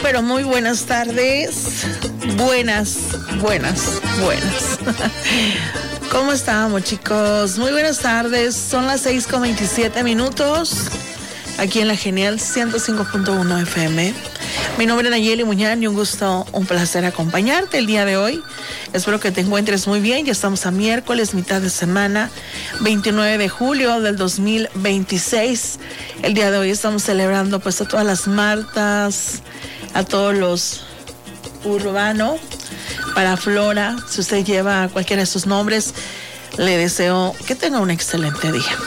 pero muy buenas tardes. Buenas. ¿Cómo estamos, chicos? Muy buenas tardes. Son las 6:27 aquí en la Genial 105.1 FM. Mi nombre es Nayeli Muñán y un gusto, un placer acompañarte el día de hoy. Espero que te encuentres muy bien. Ya estamos a miércoles, mitad de semana, 29 de julio del 2026. El día de hoy estamos celebrando pues a todas las Martas, a todos los Urbano, para Flora. Si usted lleva cualquiera de sus nombres, le deseo que tenga un excelente día.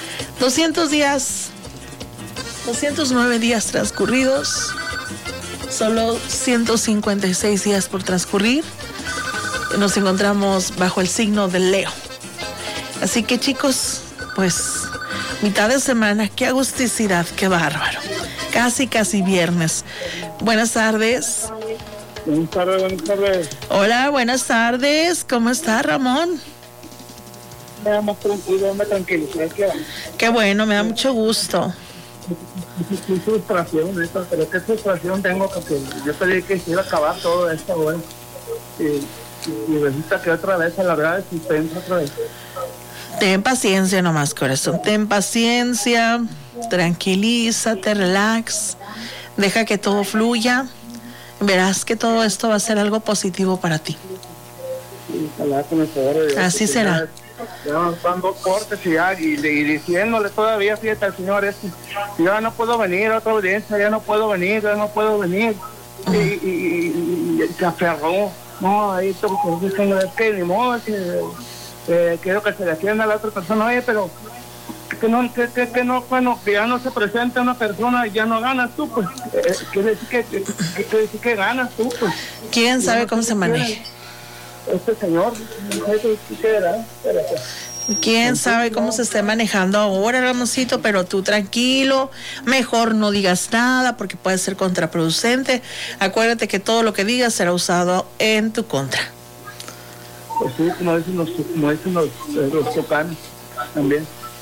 209 días transcurridos, solo 156 días por transcurrir. Nos encontramos bajo el signo de Leo. Así que, chicos, pues mitad de semana, qué agusticidad, qué bárbaro. Casi viernes. Buenas tardes. Buenas tardes. Hola, buenas tardes. ¿Cómo está, Ramón? Me da más tranquilo, me tranquilicé. Qué bueno, me da mucho gusto. Qué frustración, pero qué frustración tengo, porque yo pedí que se iba a acabar todo esto, güey. Y resulta que otra vez a la verdad existencia otra vez. Ten paciencia nomás, corazón. Ten paciencia, tranquilízate, relax, deja que todo fluya. Verás que todo esto va a ser algo positivo para ti. Ojalá con el favor de Dios. Así será. Ya van 2 cortes y diciéndole todavía, fíjate al señor ya no puedo venir a otra audiencia, ya no puedo venir. Y se aferró. No, ahí todo diciendo, es que ni modo, quiero que se defienda a la otra persona. Oye, pero que no, bueno, que ya no se presenta una persona y ya no ganas tú, pues. Quiere decir que ganas tú, pues. ¿Quién sabe cómo se maneja? Este señor, no sé qué era, pero ¿quién sabe cómo se esté manejando ahora, Ramoncito? Pero tú tranquilo, mejor no digas nada porque puede ser contraproducente. Acuérdate que todo lo que digas será usado en tu contra. Pues sí, como dicen los tocanos también.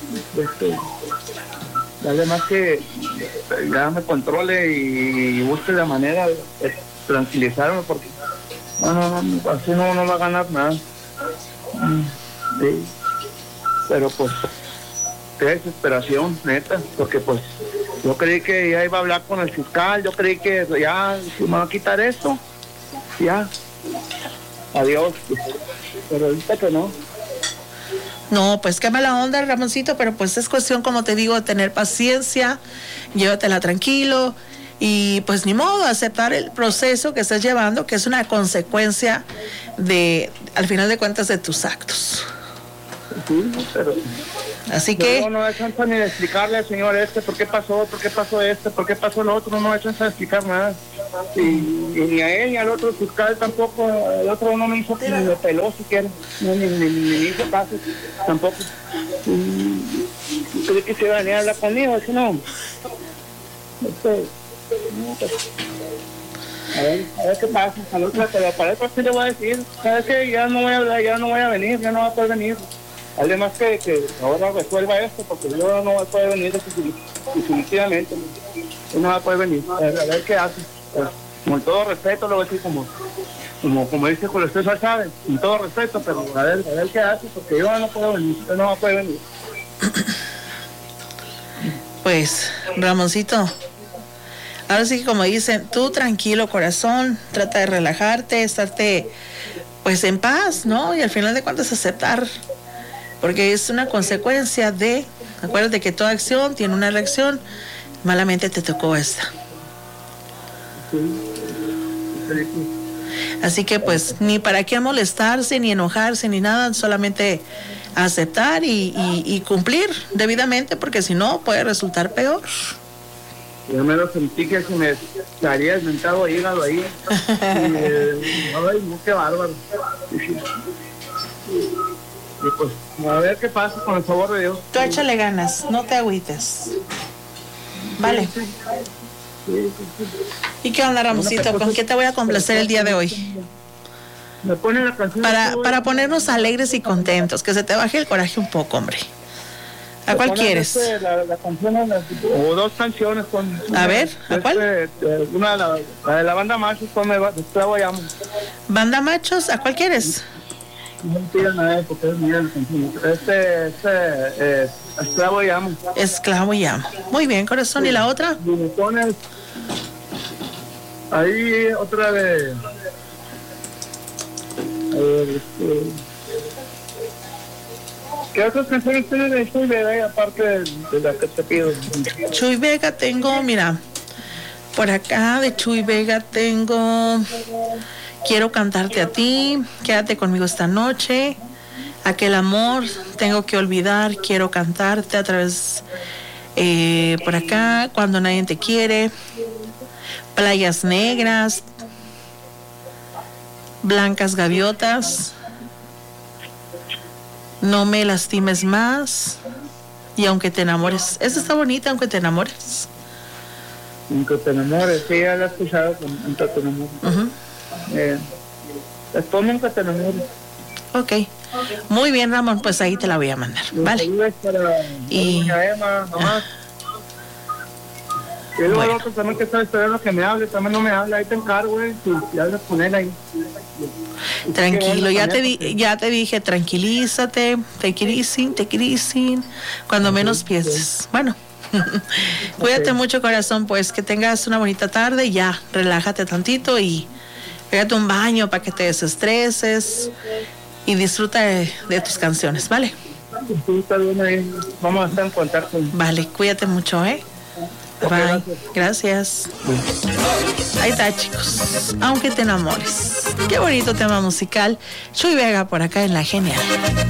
Además que ya me controle y busque la manera de tranquilizarme, porque no, así no va a ganar nada. Sí. Pero pues qué desesperación, neta, porque pues yo creí que ya iba a hablar con el fiscal, yo creí que ya me va a quitar esto, ya, adiós, pero ahorita que no. No, pues qué mala onda, Ramoncito, pero pues es cuestión, como te digo, de tener paciencia, llévatela tranquilo y pues ni modo, aceptar el proceso que estás llevando, que es una consecuencia de, al final de cuentas, de tus actos. Sí, pero así que no hay chance ni de explicarle al señor por qué pasó por qué pasó lo otro, no hay chance de explicar nada, y ni a él ni al otro fiscal tampoco. El otro no me hizo, ni me peló siquiera, ni hizo caso tampoco. Creí que se iba a venir a hablar conmigo, si no, a ver qué pasa. Al otro, pero para eso sí le voy a decir, sabes que ya no voy a hablar, ya no voy a venir, ya no va a poder venir. Además que ahora resuelva esto, porque yo no voy a poder venir definitivamente. Yo no voy a poder venir. A ver qué hace. Pero, con todo respeto, lo voy a decir como dice Julio César Chávez, con todo respeto, pero a ver qué hace, porque yo no puedo venir, yo no voy a poder venir. pues, Ramoncito, ahora sí que como dicen, tú tranquilo, corazón, trata de relajarte, estarte pues en paz, ¿no? Y al final de cuentas aceptar, porque es una consecuencia de, acuérdate que toda acción tiene una reacción, malamente te tocó esta. Así que pues ni para qué molestarse, ni enojarse, ni nada, solamente aceptar y cumplir debidamente, porque si no puede resultar peor. Yo me lo sentí que se me estaría desmentado hígado ahí. Ay, qué bárbaro. Y pues, a ver qué pasa, con el favor de Dios. Tú échale ganas, no te agüites. Vale. ¿Y qué onda, Ramosito? ¿Con qué te voy a complacer el día de hoy? Me pone la canción para ponernos alegres y contentos, que se te baje el coraje un poco, hombre. ¿A cuál quieres? La canción, o dos canciones con... A ver, ¿a cuál? Una, la de la banda Machos, con Esclavo Llamo. ¿Banda Machos? ¿A cuál quieres? No me pidan nada porque es mía la canción. Esclavo Llamo. Esclavo Llamo. Muy bien, corazón. ¿Y la otra? Y me pones... Ahí otra de... ¿Qué otras canciones tienes de Chuy Vega aparte de la que te pido? Chuy Vega tengo, mira, por acá de Chuy Vega tengo Quiero cantarte a ti, Quédate conmigo esta noche, Aquel amor, Tengo que olvidar, Quiero cantarte a través, por acá, Cuando nadie te quiere, Playas negras, Blancas gaviotas, No me lastimes más y Aunque te enamores. Esa está bonita, Aunque te enamores. Aunque te enamores, sí, ya la he escuchado con Aunque te enamores. Después Nunca te enamores. Ok. Muy bien, Ramón, pues ahí te la voy a mandar. Vale. Y Emma, nomás. Y luego el otro también que está esperando que me hable, también no me habla, ahí te encargo, y hablas con él ahí. Tranquilo, ya te dije, tranquilízate, take it easy, cuando menos pienses. Bueno, cuídate mucho, corazón, pues que tengas una bonita tarde, ya, relájate tantito y pégate un baño para que te desestreses y disfruta de tus canciones, ¿vale? Sí, está bien ahí, vamos a estar en contacto. Vale, cuídate mucho, Bye. Gracias. Ahí está, chicos. Aunque te enamores. Qué bonito tema musical. Chuy Vega por acá en La Genial.